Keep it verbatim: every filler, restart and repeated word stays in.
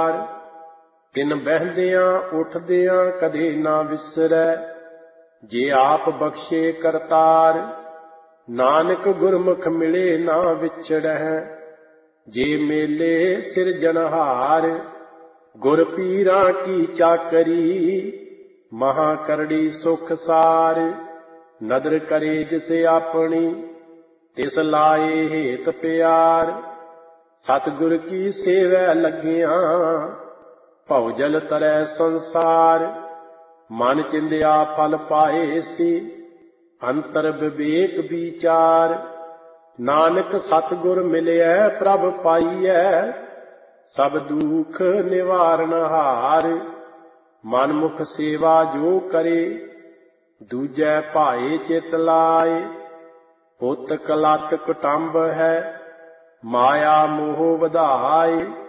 ਪਿਆਰ। ਤਿਨ ਬਹਿੰਦਿਆਂ ਉੱਠਦਿਆਂ ਕਦੇ ਨਾ ਵਿਸਰੈ, ਜੇ ਆਪ ਬਖਸ਼ੇ ਕਰਤਾਰ। ਨਾਨਕ ਗੁਰਮੁਖ ਮਿਲੇ ਨਾ ਵਿਛੜਹਿ, ਜੇ ਮੇਲੇ ਸਿਰਜਣਹਾਰ। ਗੁਰ ਪੀਰਾਂ ਕੀ ਚਾਕਰੀ, ਮਹਾਂ ਕਰੜੀ ਸੁਖ ਸਾਰ। ਨਦਰ ਕਰੇ ਜਿਸ ਆਪਣੀ, ਤਿਸ ਲਾਏ ਹੇਤ ਪਿਆਰ। ਸਤਿਗੁਰ ਕੀ ਸੇਵੈ ਲੱਗਿਆਂ, ਭਉ ਜਲ ਤਰੈ ਸੰਸਾਰ। ਮਨ ਚਿੰਦਿਆ ਫਲ ਪਾਏ ਸੀ, ਅੰਤਰ ਵਿਵੇਕ ਵਿਚਾਰ। ਨਾਨਕ ਸਤਿਗੁਰ ਮਿਲਿਐ ਪ੍ਰਭ ਪਾਈਐ, ਸਭ ਦੁਖ ਨਿਵਾਰਨਹਾਰ। ਮਨਮੁਖ ਸੇਵਾ ਜੋ ਕਰੇ, ਦੂਜੈ ਭਾਏ ਚਿਤ ਲਾਏ। ਪੁੱਤ ਕਲਤ ਕੁਟੰਬ ਹੈ, ਮਾਇਆ ਮੋਹ ਵਧਾਏ।